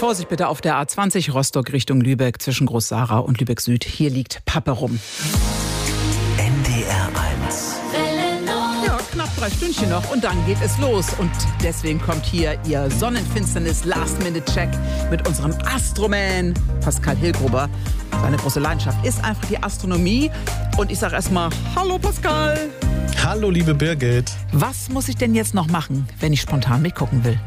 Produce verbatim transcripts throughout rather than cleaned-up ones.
Vorsicht bitte auf der A zwanzig Rostock Richtung Lübeck zwischen Groß-Sara und Lübeck Süd. Hier liegt Pappe rum. N D R eins. Ja, knapp drei Stündchen noch und dann geht es los. Und deswegen kommt hier Ihr Sonnenfinsternis-Last-Minute-Check mit unserem Astroman Pascal Hillgruber. Seine große Leidenschaft ist einfach die Astronomie. Und ich sage erstmal, hallo Pascal. Hallo liebe Birgit. Was muss ich denn jetzt noch machen, wenn ich spontan mitgucken will?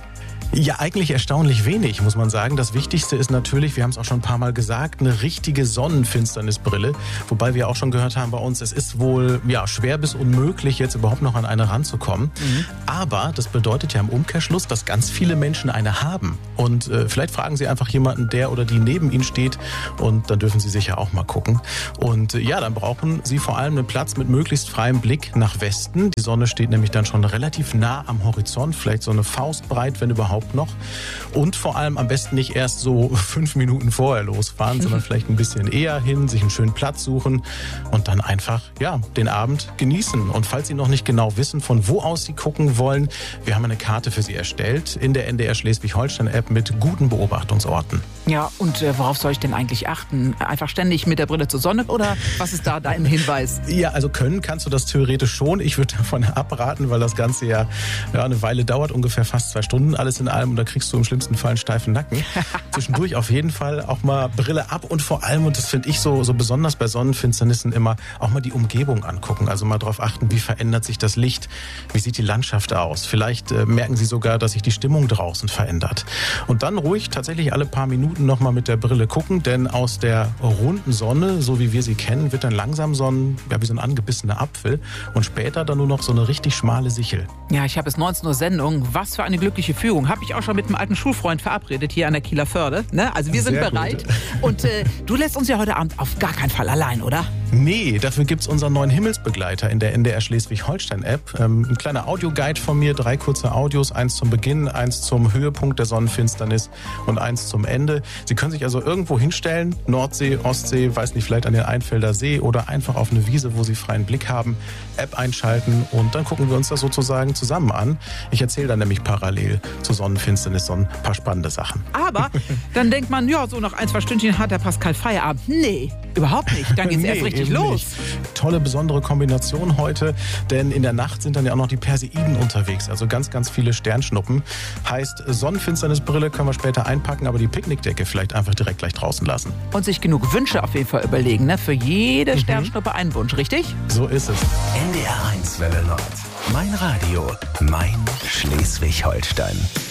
Ja, eigentlich erstaunlich wenig, muss man sagen. Das Wichtigste ist natürlich, wir haben es auch schon ein paar Mal gesagt, eine richtige Sonnenfinsternisbrille. Wobei wir auch schon gehört haben bei uns, es ist wohl ja, schwer bis unmöglich, jetzt überhaupt noch an eine ranzukommen. Mhm. Aber das bedeutet ja im Umkehrschluss, dass ganz viele Menschen eine haben. Und äh, vielleicht fragen Sie einfach jemanden, der oder die neben Ihnen steht. Und dann dürfen Sie sicher auch mal gucken. Und äh, ja, dann brauchen Sie vor allem einen Platz mit möglichst freiem Blick nach Westen. Die Sonne steht nämlich dann schon relativ nah am Horizont, vielleicht so eine Faustbreit, wenn überhaupt noch. Und vor allem am besten nicht erst so fünf Minuten vorher losfahren, sondern vielleicht ein bisschen eher hin, sich einen schönen Platz suchen und dann einfach ja den Abend genießen. Und falls Sie noch nicht genau wissen, von wo aus Sie gucken wollen, wir haben eine Karte für Sie erstellt in der N D R Schleswig-Holstein-App mit guten Beobachtungsorten. Ja, und äh, worauf soll ich denn eigentlich achten? Einfach ständig mit der Brille zur Sonne oder was ist da dein Hinweis? Ja, also können kannst du das theoretisch schon. Ich würde davon abraten, weil das Ganze ja, ja eine Weile dauert, ungefähr fast zwei Stunden alles in allem. Und da kriegst du im schlimmsten Fall einen steifen Nacken. Zwischendurch auf jeden Fall auch mal Brille ab und vor allem, und das finde ich so, so besonders bei Sonnenfinsternissen immer, auch mal die Umgebung angucken. Also mal darauf achten, wie verändert sich das Licht, wie sieht die Landschaft aus. Vielleicht äh, merken Sie sogar, dass sich die Stimmung draußen verändert. Und dann ruhig tatsächlich alle paar Minuten nochmal mit der Brille gucken, denn aus der runden Sonne, so wie wir sie kennen, wird dann langsam so ein, ja, wie so ein angebissener Apfel und später dann nur noch so eine richtig schmale Sichel. Ja, ich habe es neunzehn Uhr Sendung. Was für eine glückliche Führung. Habe ich auch schon mit einem alten Schulfreund verabredet hier an der Kieler Förde. Ne? Also wir sind Sehr bereit. gut. Und äh, du lässt uns ja heute Abend auf gar keinen Fall allein, oder? Nee, dafür gibt's unseren neuen Himmelsbegleiter in der N D R Schleswig-Holstein-App. Ähm, ein kleiner Audioguide von mir, drei kurze Audios, eins zum Beginn, eins zum Höhepunkt der Sonnenfinsternis und eins zum Ende. Sie können sich also irgendwo hinstellen, Nordsee, Ostsee, weiß nicht, vielleicht an den Einfelder See oder einfach auf eine Wiese, wo Sie freien Blick haben, App einschalten und dann gucken wir uns das sozusagen zusammen an. Ich erzähle dann nämlich parallel zur Sonnenfinsternis so ein paar spannende Sachen. Aber dann denkt man, ja, so nach ein, zwei Stündchen hat der Pascal Feierabend. Nee, überhaupt nicht. Dann geht's nee, erst richtig eben los. Nicht. Tolle, besondere Kombination heute, denn in der Nacht sind dann ja auch noch die Perseiden unterwegs, also ganz, ganz viele Sternschnuppen. Heißt, Sonnenfinsternisbrille können wir später einpacken, aber die Picknickdecke vielleicht einfach direkt gleich draußen lassen. Und sich genug Wünsche auf jeden Fall überlegen, ne? Für jede Sternschnuppe einen Wunsch, richtig? So ist es. N D R eins Welle Nord. Mein Radio, mein Schleswig-Holstein.